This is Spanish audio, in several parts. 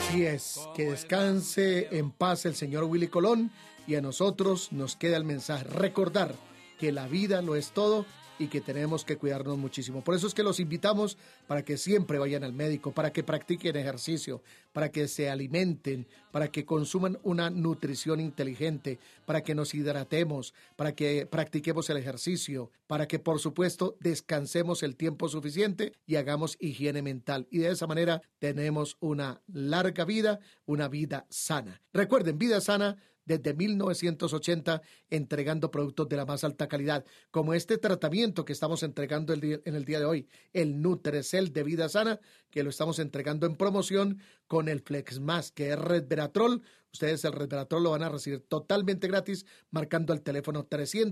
Así es, que descanse en paz el señor Willy Colón, y a nosotros nos queda el mensaje, recordar que la vida lo es todo y que tenemos que cuidarnos muchísimo. Por eso es que los invitamos para que siempre vayan al médico, para que practiquen ejercicio, para que se alimenten, para que consuman una nutrición inteligente, para que nos hidratemos, para que practiquemos el ejercicio, para que por supuesto descansemos el tiempo suficiente y hagamos higiene mental. Y de esa manera tenemos una larga vida, una vida sana. Recuerden, vida sana desde 1980, entregando productos de la más alta calidad, como este tratamiento que estamos entregando en el día de hoy, el Nutrecel de vida sana, que lo estamos entregando en promoción con el Flexmas, que es Resveratrol. Ustedes el Resveratrol lo van a recibir totalmente gratis, marcando el teléfono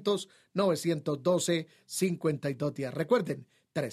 300-912-5210. Recuerden,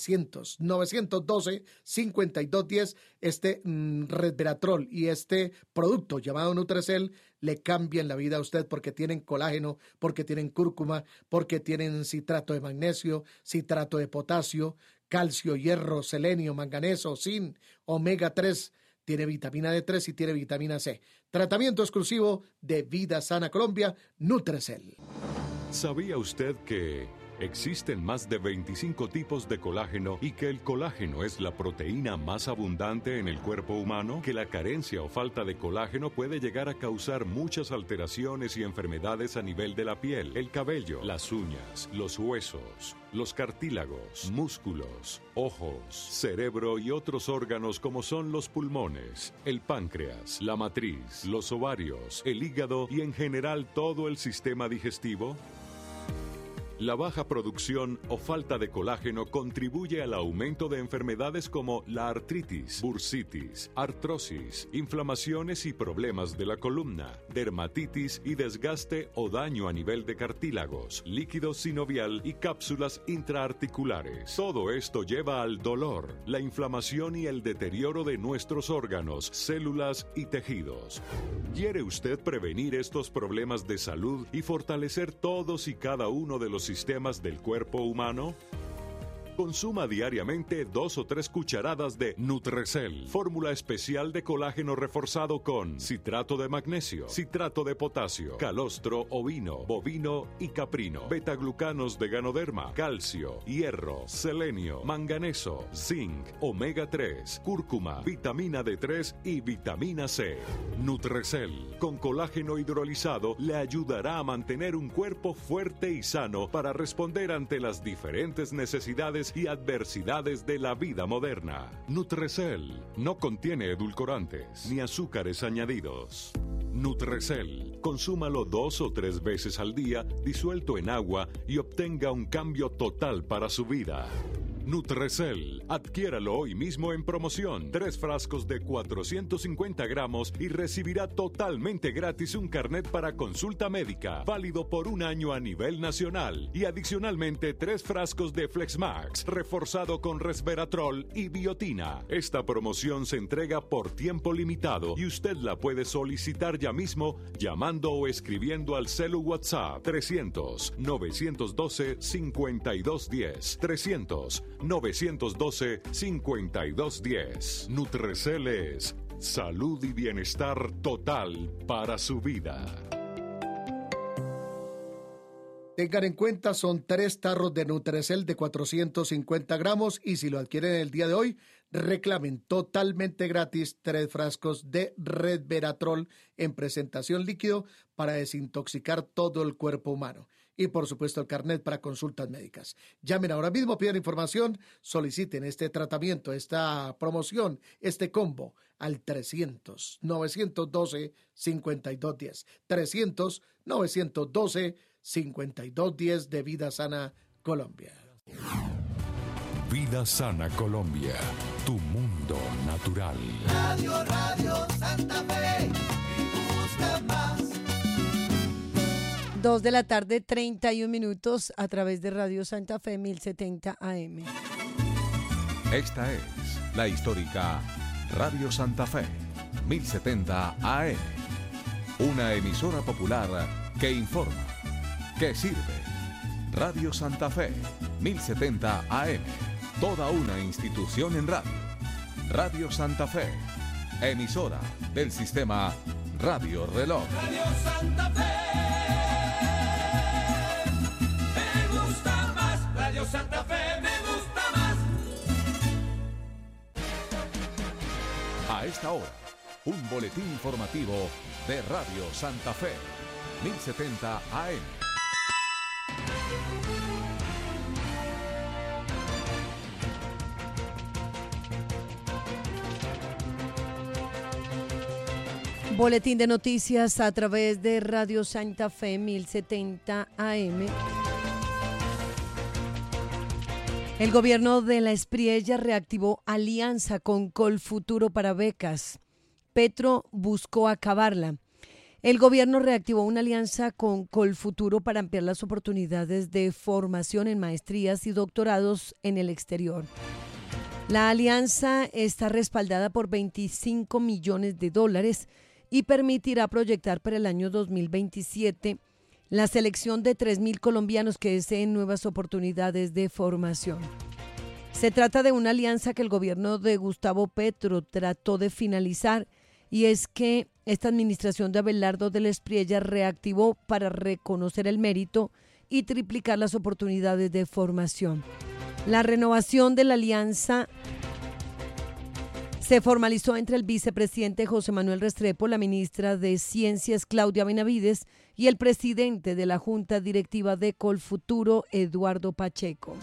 300-912-5210, este Resveratrol y este producto llamado Nutrecel le cambian la vida a usted porque tienen colágeno, porque tienen cúrcuma, porque tienen citrato de magnesio, citrato de potasio, calcio, hierro, selenio, manganeso, zinc, omega 3, tiene vitamina D3 y tiene vitamina C. Tratamiento exclusivo de Vida Sana Colombia, Nutrecel. ¿Sabía usted que existen más de 25 tipos de colágeno y que el colágeno es la proteína más abundante en el cuerpo humano? Que la carencia o falta de colágeno puede llegar a causar muchas alteraciones y enfermedades a nivel de la piel, el cabello, las uñas, los huesos, los cartílagos, músculos, ojos, cerebro y otros órganos como son los pulmones, el páncreas, la matriz, los ovarios, el hígado y en general todo el sistema digestivo. La baja producción o falta de colágeno contribuye al aumento de enfermedades como la artritis, bursitis, artrosis, inflamaciones y problemas de la columna, dermatitis y desgaste o daño a nivel de cartílagos, líquido sinovial y cápsulas intraarticulares. Todo esto lleva al dolor, la inflamación y el deterioro de nuestros órganos, células y tejidos. ¿Quiere usted prevenir estos problemas de salud y fortalecer todos y cada uno de los sistemas del cuerpo humano? Consuma diariamente 2 o 3 cucharadas de Nutrecel, fórmula especial de colágeno reforzado con citrato de magnesio, citrato de potasio, calostro ovino, bovino y caprino, betaglucanos de ganoderma, calcio, hierro, selenio, manganeso, zinc, omega 3, cúrcuma, vitamina D3 y vitamina C. Nutrecel, con colágeno hidrolizado, le ayudará a mantener un cuerpo fuerte y sano para responder ante las diferentes necesidades y adversidades de la vida moderna. Nutrecel no contiene edulcorantes ni azúcares añadidos. Nutrecel, consúmalo 2 o 3 veces al día, disuelto en agua, y obtenga un cambio total para su vida. Nutrecel, adquiéralo hoy mismo en promoción. 3 frascos de 450 gramos y recibirá totalmente gratis un carnet para consulta médica, válido por 1 año a nivel nacional, y adicionalmente 3 frascos de Flexmax, reforzado con Resveratrol y biotina. Esta promoción se entrega por tiempo limitado y usted la puede solicitar ya mismo llamando o escribiendo al celu WhatsApp 300-912-5210. 300-912-5210. Nutrecel es salud y bienestar total para su vida. Tengan en cuenta, son 3 tarros de Nutrecel de 450 gramos y si lo adquieren el día de hoy, reclamen totalmente gratis 3 frascos de Resveratrol en presentación líquido para desintoxicar todo el cuerpo humano. Y por supuesto el carnet para consultas médicas. Llamen ahora mismo, pidan información, soliciten este tratamiento, esta promoción, este combo al 300-912-5210. 300-912-5210 de Vida Sana Colombia. Vida Sana Colombia, tu mundo natural. Radio Santa Fe, y busca más. 2 de la tarde, 31 minutos, a través de Radio Santa Fe 1070 AM. Esta es la histórica Radio Santa Fe 1070 AM. Una emisora popular que informa, que sirve. Radio Santa Fe 1070 AM. Toda una institución en radio. Radio Santa Fe emisora del sistema Radio Reloj. Radio Santa Fe. Me gusta más. Radio Santa Fe me gusta más. A esta hora, un boletín informativo de Radio Santa Fe, 1070 AM. Boletín de noticias a través de Radio Santa Fe 1070 AM. El gobierno de la Espriella reactivó alianza con Colfuturo para becas. Petro buscó acabarla. El gobierno reactivó una alianza con Colfuturo para ampliar las oportunidades de formación en maestrías y doctorados en el exterior. La alianza está respaldada por $25 millones y permitirá proyectar para el año 2027 la selección de 3.000 colombianos que deseen nuevas oportunidades de formación. Se trata de una alianza que el gobierno de Gustavo Petro trató de finalizar, y es que esta administración de Abelardo de la Espriella reactivó para reconocer el mérito y triplicar las oportunidades de formación. La renovación de la alianza se formalizó entre el vicepresidente José Manuel Restrepo, la ministra de Ciencias Claudia Benavides y el presidente de la Junta Directiva de Colfuturo, Eduardo Pacheco.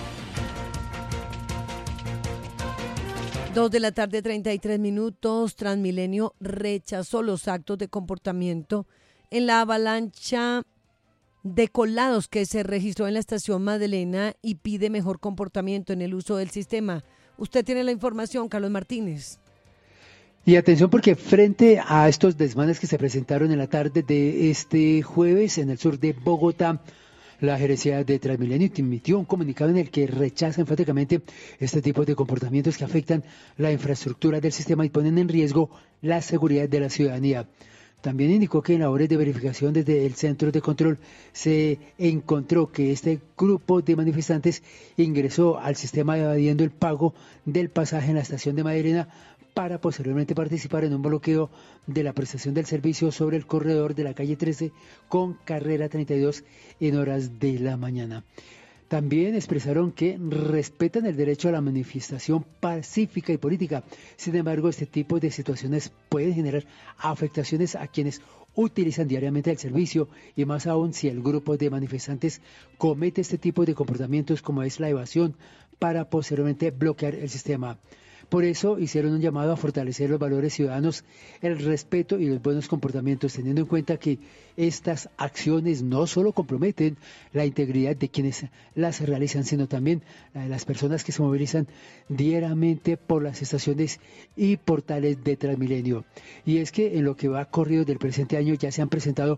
2:33 p.m. Transmilenio rechazó los actos de comportamiento en la avalancha de colados que se registró en la estación Magdalena y pide mejor comportamiento en el uso del sistema. Usted tiene la información, Carlos Martínez. Y atención, porque frente a estos desmanes que se presentaron en la tarde de este jueves en el sur de Bogotá, la gerencia de Transmilenio emitió un comunicado en el que rechaza enfáticamente este tipo de comportamientos que afectan la infraestructura del sistema y ponen en riesgo la seguridad de la ciudadanía. También indicó que en labores de verificación desde el centro de control se encontró que este grupo de manifestantes ingresó al sistema evadiendo el pago del pasaje en la estación de Magdalena para posteriormente participar en un bloqueo de la prestación del servicio sobre el corredor de la calle 13 con carrera 32 en horas de la mañana. También expresaron que respetan el derecho a la manifestación pacífica y política. Sin embargo, este tipo de situaciones pueden generar afectaciones a quienes utilizan diariamente el servicio, y más aún si el grupo de manifestantes comete este tipo de comportamientos como es la evasión para posteriormente bloquear el sistema. Por eso hicieron un llamado a fortalecer los valores ciudadanos, el respeto y los buenos comportamientos, teniendo en cuenta que estas acciones no solo comprometen la integridad de quienes las realizan, sino también la de las personas que se movilizan diariamente por las estaciones y portales de Transmilenio. Y es que en lo que va corrido del presente año ya se han presentado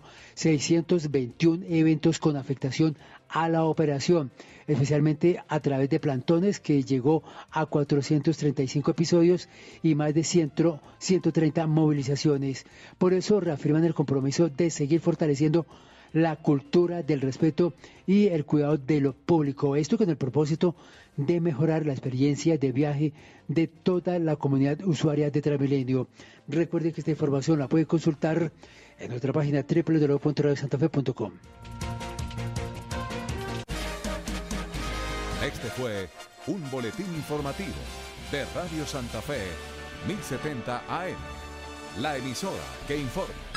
621 eventos con afectación a la operación, especialmente a través de plantones, que llegó a 435 episodios y más de 130 movilizaciones. Por eso reafirman el compromiso de seguir fortaleciendo la cultura del respeto y el cuidado de lo público. Esto con el propósito de mejorar la experiencia de viaje de toda la comunidad usuaria de Transmilenio. Recuerde que esta información la puede consultar en nuestra página www.radiosantafe.com. Este fue un boletín informativo de Radio Santa Fe, 1070 AM, la emisora que informa.